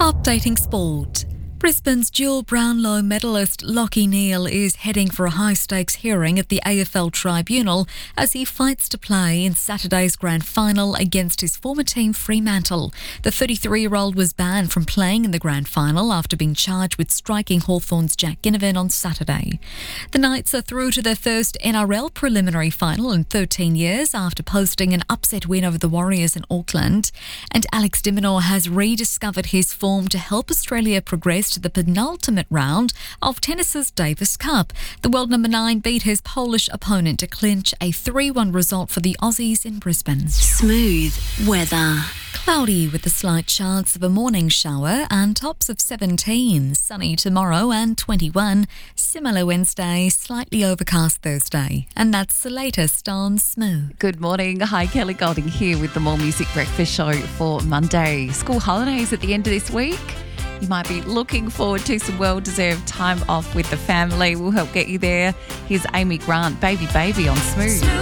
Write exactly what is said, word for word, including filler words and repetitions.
Updating sport. Brisbane's dual Brownlow medalist Lachie Neale is heading for a high-stakes hearing at the A F L Tribunal as he fights to play in Saturday's grand final against his former team Fremantle. The thirty-three-year-old was banned from playing in the grand final after being charged with striking Hawthorn's Jack Ginnivan on Saturday. The Knights are through to their first N R L preliminary final in thirteen years after posting an upset win over the Warriors in Auckland. And Alex de Minaur has rediscovered his form to help Australia progress to the penultimate round of tennis's Davis Cup. The world number nine beat his Polish opponent to clinch a three one result for the Aussies in Brisbane. Smooth weather. Cloudy with a slight chance of a morning shower and tops of seventeen. Sunny tomorrow and twenty-one. Similar Wednesday, slightly overcast Thursday. And that's the latest on Smooth. Good morning. Hi, Kelly Golding here with the More Music Breakfast Show for Monday. School holidays at the end of this week. You might be looking forward to some well-deserved time off with the family. We'll help get you there. Here's Amy Grant, Baby Baby on Smooth.